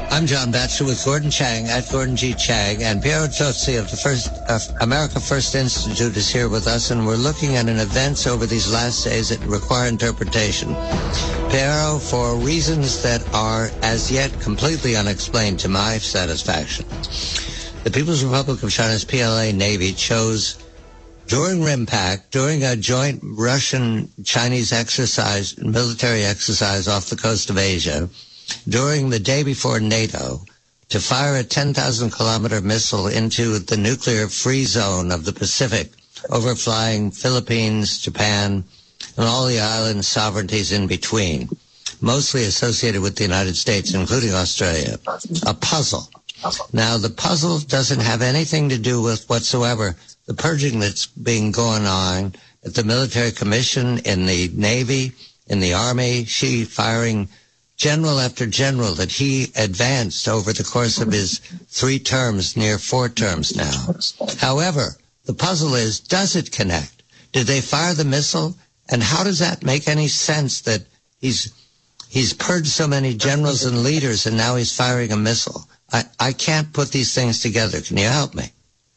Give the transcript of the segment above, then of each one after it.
I'm John Batchelor with Gordon Chang at Gordon G. Chang, and Piero Tozzi of the America First Institute is here with us, and we're looking at an events over these last days that require interpretation. Piero, for reasons that are as yet completely unexplained to my satisfaction, the People's Republic of China's PLA Navy chose during RIMPAC, during a joint Russian-Chinese military exercise off the coast of Asia, during the day before NATO, to fire a 10,000-kilometer missile into the nuclear-free zone of the Pacific, overflying Philippines, Japan, and all the island sovereignties in between, mostly associated with the United States, including Australia. A puzzle. Now, the puzzle doesn't have anything to do with whatsoever the purging that's being going on at the military commission, in the Navy, in the Army, Xi firing general after general that he advanced over the course of his 3 terms, near 4 terms now. However, the puzzle is, does it connect? Did they fire the missile? And how does that make any sense that he's purged so many generals and leaders and now he's firing a missile? I can't put these things together. Can you help me?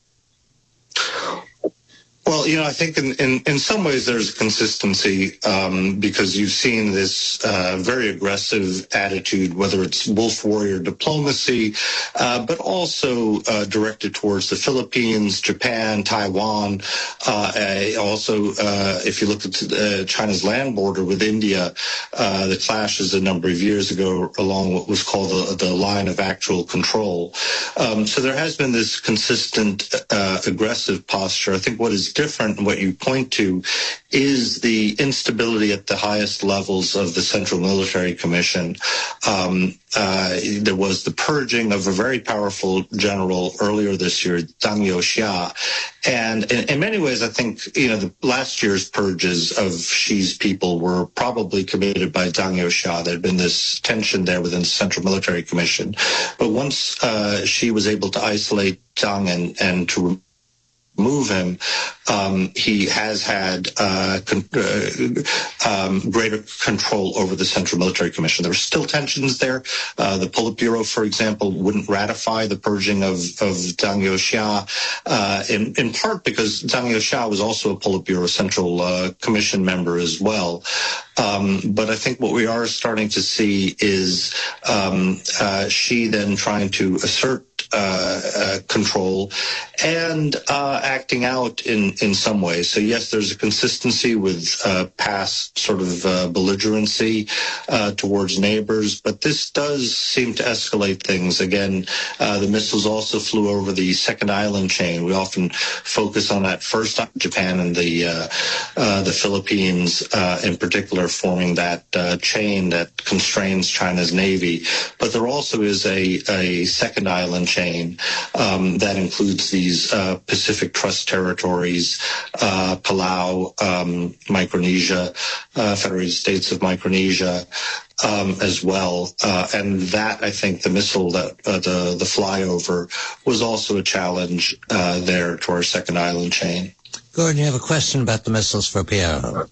Well, I think in some ways there's consistency because you've seen this very aggressive attitude, whether it's wolf warrior diplomacy, but also directed towards the Philippines, Japan, Taiwan. Also, if you look at China's land border with India, the clashes a number of years ago along what was called the line of actual control. So there has been this consistent aggressive posture. I think what is different and what you point to is the instability at the highest levels of the Central Military Commission. There was the purging of a very powerful general earlier this year, Zhang Youxia. And in many ways, I think, the last year's purges of Xi's people were probably committed by Zhang Youxia. There had been this tension there within the Central Military Commission. But once Xi was able to isolate Zhang and to remove him, he has had greater control over the Central Military Commission. There were still tensions there. The Politburo, for example, wouldn't ratify the purging of Zhang Youxia, in part because Zhang Youxia was also a Politburo Central Commission member as well. But I think what we are starting to see is Xi then trying to assert control and acting out in some ways. So yes, there's a consistency with past sort of belligerency towards neighbors, but this does seem to escalate things. Again, the missiles also flew over the second island chain. We often focus on that first, Japan and the Philippines in particular, forming that chain that constrains China's navy. But there also is a second island chain that includes these Pacific Trust territories, Palau, Micronesia, Federated States of Micronesia, as well. And that, I think, the missile, that the flyover was also a challenge there to our second island chain. Gordon, you have a question about the missiles for Piero.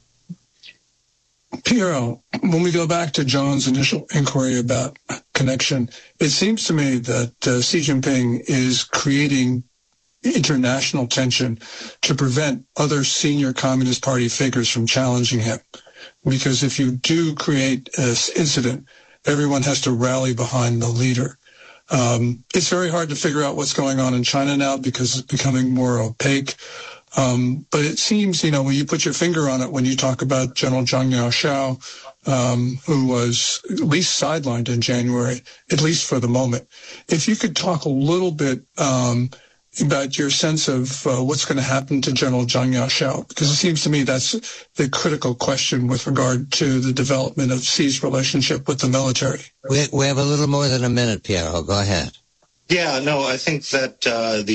Piero, when we go back to John's initial inquiry about connection, it seems to me that Xi Jinping is creating international tension to prevent other senior Communist Party figures from challenging him. Because if you do create this incident, everyone has to rally behind the leader. It's very hard to figure out what's going on in China now because it's becoming more opaque. But it seems, when you put your finger on it, when you talk about General Zhang Youxia, who was at least sidelined in January, at least for the moment. If you could talk a little bit about your sense of what's going to happen to General Zhang Youxia, because it seems to me that's the critical question with regard to the development of Xi's relationship with the military. We have a little more than a minute, Piero. Go ahead. Yeah, no, I think that the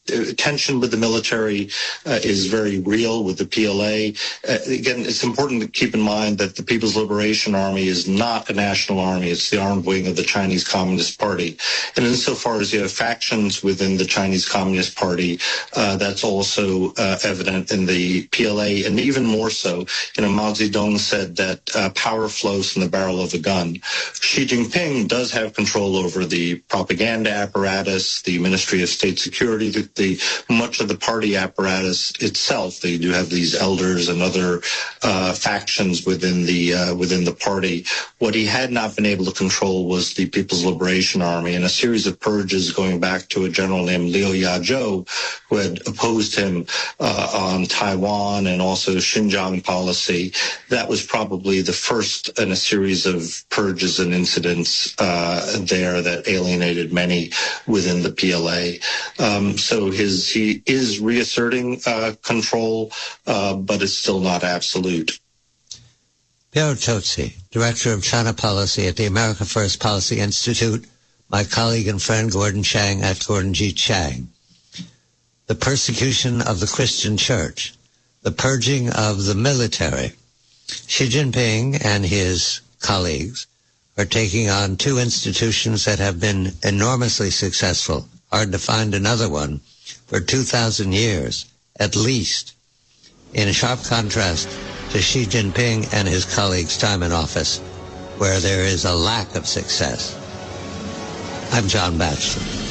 tension with the military is very real with the PLA. Again, it's important to keep in mind that the People's Liberation Army is not a national army. It's the armed wing of the Chinese Communist Party. And insofar as you have factions within the Chinese Communist Party, that's also evident in the PLA, and even more so. Mao Zedong said that power flows from the barrel of a gun. Xi Jinping does have control over the propaganda apparatus, the Ministry of State Security, much of the party apparatus itself. They do have these elders and other factions within the party. What he had not been able to control was the People's Liberation Army, and a series of purges going back to a general named Liu Yazhou, who had opposed him on Taiwan and also Xinjiang policy. That was probably the first in a series of purges and incidents there that alienated many within the PLA. So he is reasserting control, but it's still not absolute. Piero Tozzi, Director of China Policy at the America First Policy Institute, my colleague and friend Gordon Chang at Gordon G. Chang. The persecution of the Christian church, the purging of the military. Xi Jinping and his colleagues are taking on two institutions that have been enormously successful. Hard to find another one for 2,000 years, at least, in sharp contrast to Xi Jinping and his colleagues' time in office, where there is a lack of success. I'm John Batchelor.